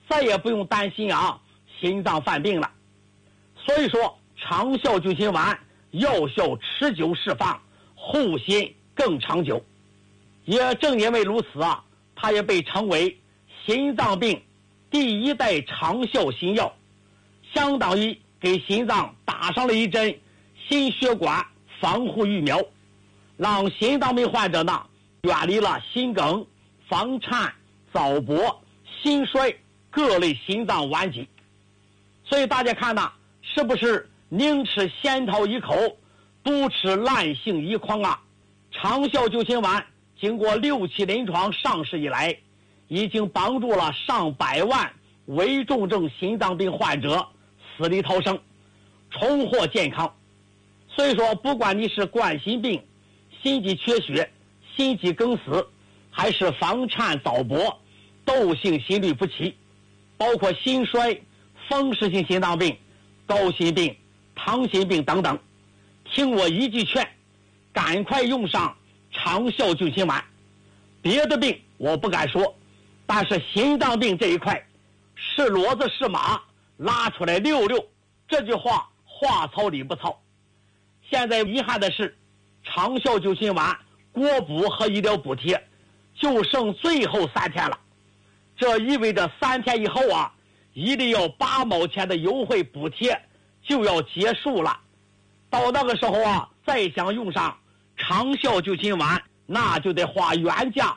再也不用担心心脏犯病了。所以说长效救心丸药效持久释放，护心更长久。也正因为如此它也被称为心脏病第一代长效新药，相当于给心脏打上了一针心血管防护疫苗，让心脏病患者呢远离了心梗、房颤、早搏、心衰各类心脏顽疾。所以大家看呢，是不是宁吃仙桃一口，独吃烂杏一筐长效救心丸经过6期临床上市以来，已经帮助了上百万危重症心脏病患者死里逃生，重获健康。所以说不管你是冠心病、心肌缺血、心肌梗死，还是房颤早搏、窦性心律不齐，包括心衰、风湿性心脏病、高心病、糖心病等等，听我一句劝，赶快用上长效救心丸。别的病我不敢说，但是心脏病这一块，是骡子是马拉出来溜溜，这句话话糙理不糙。现在遗憾的是，长效救心丸国补和医疗补贴就剩最后3天了，这意味着3天以后一定要8毛钱的优惠补贴就要结束了。到那个时候再想用上长效救心丸，那就得花原价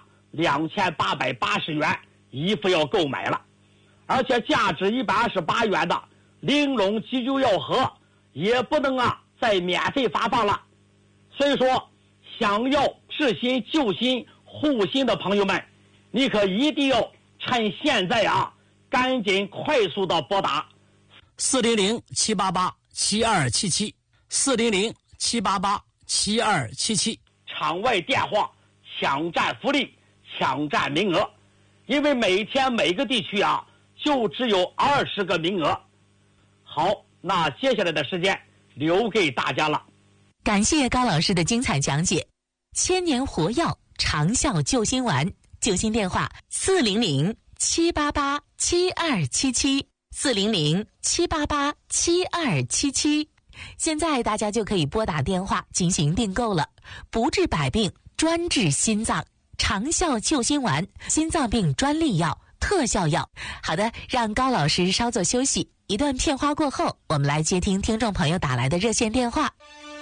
2880元一副要购买了，而且价值128元的玲珑急救药盒也不能再免费发放了。所以说想要治心、救心、护心的朋友们，你可一定要趁现在赶紧快速的拨打 400-788-7277 400-788-7277， 场外电话抢占福利，抢占名额，因为每天每个地区就只有20个名额。好，那接下来的时间留给大家了。 感谢高老师的精彩讲解。千年活药长效救心丸，救心电话400-788-7277 400-788-7277。现在大家就可以拨打电话进行订购了，不治百病，专治心脏，长效救心丸，心脏病专利药，特效药。好的，让高老师稍作休息，一段片花过后，我们来接听听众朋友打来的热线电话。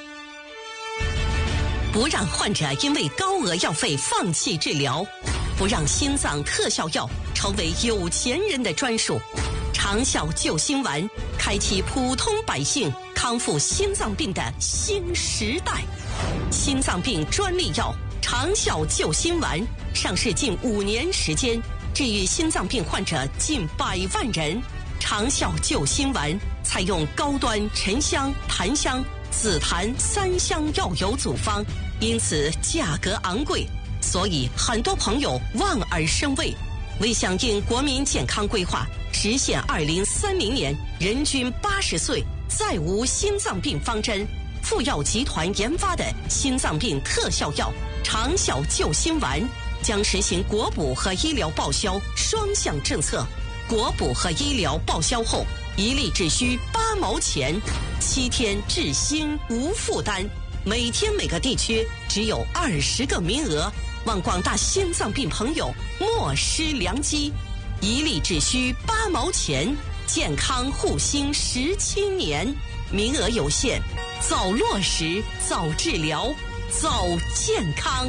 不让患者因为高额药费放弃治疗，不让心脏特效药成为有钱人的专属。长效救心丸开启普通百姓康复心脏病的新时代。心脏病专利药长效救心丸上市近5年时间，治愈心脏病患者近100万人。长效救心丸采用高端沉香、檀香、紫檀3香药油组方，因此价格昂贵，所以很多朋友望而生畏。为响应国民健康规划，实现2030年人均80岁再无心脏病方针，富药集团研发的心脏病特效药长效救心丸将实行国补和医疗报销双向政策。国补和医疗报销后，一粒只需8毛钱，7天治心无负担。每天每个地区只有20个名额，望广大心脏病朋友莫失良机。一粒只需8毛钱，健康护心17年，名额有限，早落实，早治疗，早健康。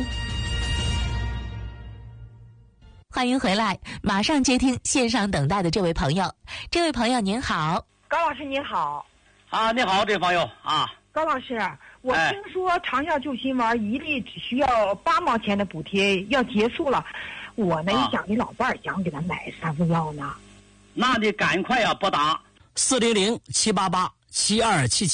欢迎回来，马上接听线上等待的这位朋友。这位朋友您好。 高老师您好。 你好，这位朋友高老师，我听说长效救心丸一粒只需要8毛钱的补贴要结束了，我呢想给老伴儿想给他买3副药呢。 那你赶快拨打 400-788-7277